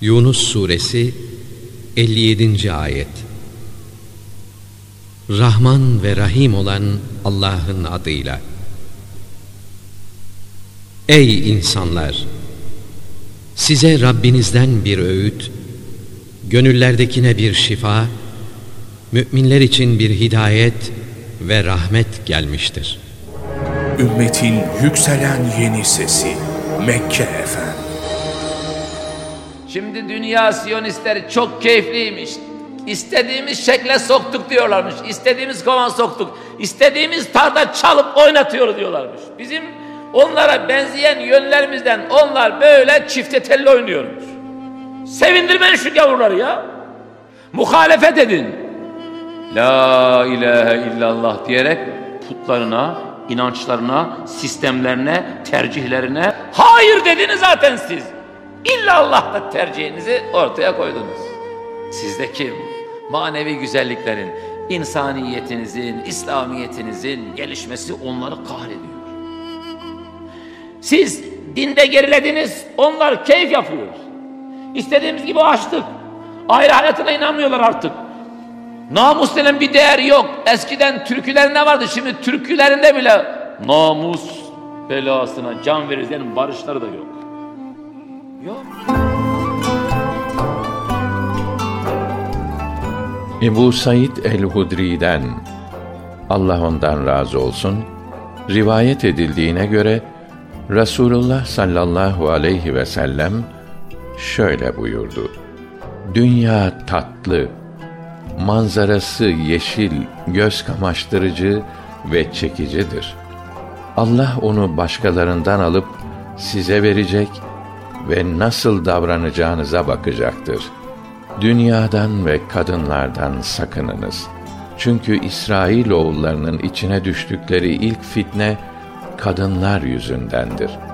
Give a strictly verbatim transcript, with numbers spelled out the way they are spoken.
Yunus Suresi elli yedinci ayet. Rahman ve Rahim olan Allah'ın adıyla. Ey insanlar! Size Rabbinizden bir öğüt, gönüllerdekine bir şifa, müminler için bir hidayet ve rahmet gelmiştir. Ümmetin yükselen yeni sesi Mekke Efendi. Şimdi dünya Siyonistleri çok keyifliymiş. İstediğimiz şekle soktuk diyorlarmış. İstediğimiz kovan soktuk. İstediğimiz tarzda çalıp oynatıyoruz diyorlarmış. Bizim onlara benzeyen yönlerimizden onlar böyle çifte telli oynuyormuş. Sevindirmeyin şu gavurları ya. Muhalefet edin. La ilahe illallah diyerek putlarına, inançlarına, sistemlerine, tercihlerine hayır dediniz zaten siz. İllallah'ta tercihinizi ortaya koydunuz. Sizdeki manevi güzelliklerin, insaniyetinizin, İslamiyetinizin gelişmesi onları kahrediyor. Siz dinde gerilediniz, onlar keyif yapıyor. İstediğimiz gibi açtık. Ahiret hayatına inanmıyorlar artık. Namus denen bir değer yok. Eskiden türkülerinde vardı, şimdi türkülerinde bile namus belasına can verirlerin barışları da yok. Yok. Ebu Said el-Hudri'den, Allah ondan razı olsun, rivayet edildiğine göre Resulullah sallallahu aleyhi ve sellem şöyle buyurdu: Dünya tatlı, manzarası yeşil, göz kamaştırıcı ve çekicidir. Allah onu başkalarından alıp size verecek ve nasıl davranacağınıza bakacaktır. Dünyadan ve kadınlardan sakınınız. Çünkü İsrailoğullarının içine düştükleri ilk fitne kadınlar yüzündendir.